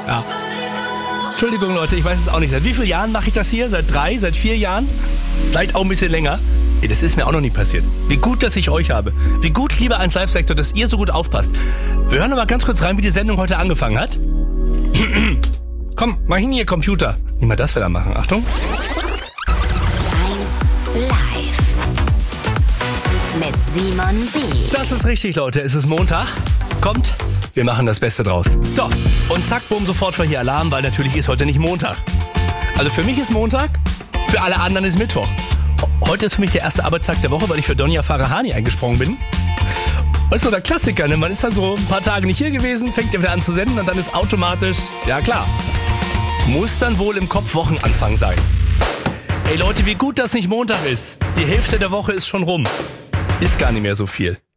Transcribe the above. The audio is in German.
Ja. Entschuldigung, Leute, ich weiß es auch nicht. Seit wie vielen Jahren mache ich das hier? Seit 3, seit 4 Jahren? Vielleicht auch ein bisschen länger. Ey, das ist mir auch noch nie passiert. Wie gut, dass ich euch habe. Wie gut, lieber 1 Live-Sektor, dass ihr so gut aufpasst. Wir hören noch mal ganz kurz rein, wie die Sendung heute angefangen hat. Komm, mach hin hier, Computer. Wie mal das wieder machen. Achtung. 1 Live. Mit Simon B. Das ist richtig, Leute. Es ist Montag. Kommt, wir machen das Beste draus. So, und zack, bumm, sofort für hier Alarm, weil natürlich ist heute nicht Montag. Also für mich ist Montag, für alle anderen ist Mittwoch. Heute ist für mich der erste Arbeitstag der Woche, weil ich für Donja Farahani eingesprungen bin. Das ist so der Klassiker, ne? Man ist dann so ein paar Tage nicht hier gewesen, fängt ja wieder an zu senden und dann ist automatisch, ja klar, muss dann wohl im Kopf Wochenanfang sein. Ey Leute, wie gut, dass nicht Montag ist. Die Hälfte der Woche ist schon rum. Ist gar nicht mehr so viel.